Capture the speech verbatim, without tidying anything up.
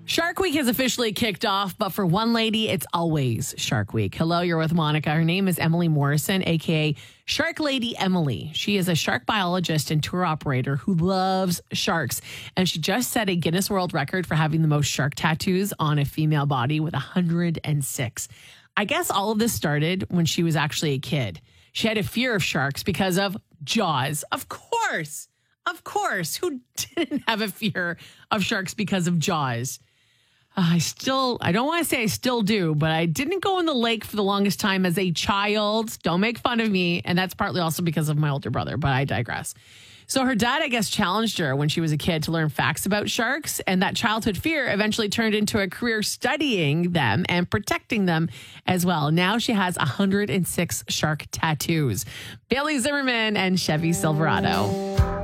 Shark Week has officially kicked off, but for one lady, it's always Shark Week. Hello, you're with Monica. Her name is Emily Morrison, a k a. Shark Lady Emily. She is a shark biologist and tour operator who loves sharks. And she just set a Guinness World Record for having the most shark tattoos on a female body with one hundred six. I guess all of this started when she was actually a kid. She had a fear of sharks because of Jaws. Of course. Of course. Who didn't have a fear of sharks because of Jaws? I still, I don't want to say I still do, but I didn't go in the lake for the longest time as a child. Don't make fun of me. And that's partly also because of my older brother, but I digress. So her dad, I guess, challenged her when she was a kid to learn facts about sharks. And that childhood fear eventually turned into a career studying them and protecting them as well. Now she has one hundred six shark tattoos. Bailey Zimmerman and Chevy Silverado.